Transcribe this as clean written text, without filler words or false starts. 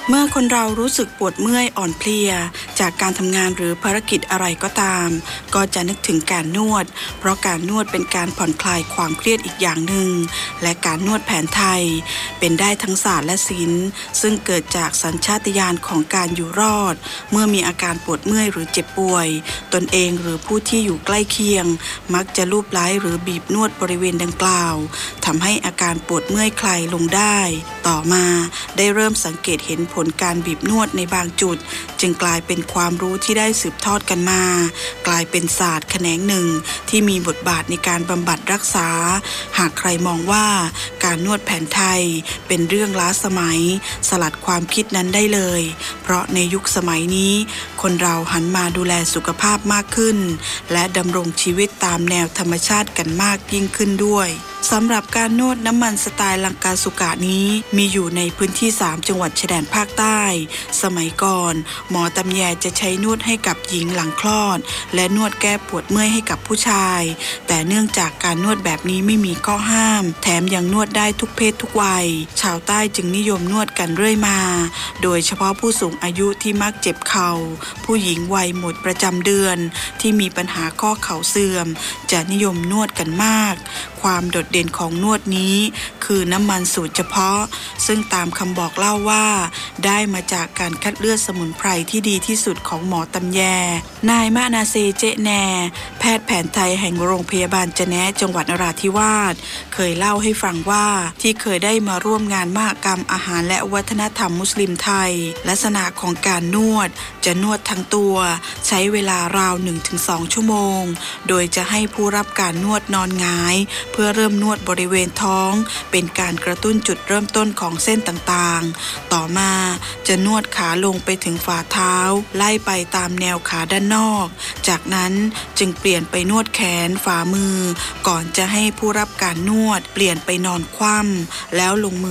เมื่อคนเรารู้สึกปวดเมื่อยอ่อนเพลียจากการทำงานหรือภารกิจอะไรก็ตามก็จะนึกถึงการนวดเพราะการนวดเป็นการผ่อนคลายความเครียดอีกอย่างหนึ่งและการนวดแผนไทยเป็นได้ทั้งศาสตร์และศิลป์ซึ่งเกิดจากสัญชาตญาณของการอยู่รอดเมื่อมีอาการปวดเมื่อยหรือเจ็บป่วยตนเองหรือผู้ที่อยู่ใกล้เคียงมักจะลูบไล้หรือบีบนวดบริเวณดังกล่าวทำให้อาการปวดเมื่อยคลายลงได้ต่อมาได้เริ่มสังเกตเห็นผลการบีบนวดในบางจุดจึงกลายเป็นความรู้ที่ได้สืบทอดกันมากลายเป็นศาสตร์แขนงหนึ่งที่มีบทบาทในการบำบัดรักษาหากใครมองว่าการนวดแผนไทยเป็นเรื่องล้าสมัยสลัดความคิดนั้นได้เลยเพราะในยุคสมัยนี้คนเราหันมาดูแลสุขภาพมากขึ้นและดำรงชีวิตตามแนวธรรมชาติกันมากยิ่งขึ้นด้วยสำหรับการนวดน้ำมันสไตล์ลังกาสุกะนี้มีอยู่ในพื้นที่3จังหวัดชายแดนภาคใต้สมัยก่อนหมอตำแยจะใช้นวดให้กับหญิงหลังคลอดและนวดแก้ปวดเมื่อยให้กับผู้ชายแต่เนื่องจากการนวดแบบนี้ไม่มีข้อห้ามแถมยังนวดได้ทุกเพศทุกวัยชาวใต้จึงนิยมนวดกันเรื่อยมาโดยเฉพาะผู้สูงอายุที่มักเจ็บเข่าผู้หญิงวัยหมดประจำเดือนที่มีปัญหาข้อเข่าเสื่อมจะนิยมนวดกันมากความโดดเด่นของนวดนี้คือน้ำมันสูตรเฉพาะซึ่งตามคำบอกเล่าว่าได้มาจากการคัดเลือกสมุนไพรที่ดีที่สุดของหมอตำแยนายมะนาเซเจแนแพทย์แผนไทยแห่งโรงพยาบาลจะแนะจังหวัดนราธิวาสเคยเล่าให้ฟังว่าที่เคยได้มาร่วมงานมหกรรมอาหารและวัฒนธรรมมุสลิมไทยลักษณะของการนวดจะนวดทั้งตัวใช้เวลาราว 1-2 ชั่วโมงโดยจะให้ผู้รับการนวดนอนหงายเพื่อเริ่มนวดบริเวณท้องเป็นการกระตุ้นจุดเริ่มต้นของเส้นต่างๆต่อมาจะนวดขาลงไปถึงฝ่าเท้าไล่ไปตามแนวขาด้านนอกจากนั้นจึงเปลี่ยนไปนวดแขนฝ่ามือก่อนจะให้ผู้รับการนวดเปลี่ยนไปนอนคว่ำแล้วลงมือ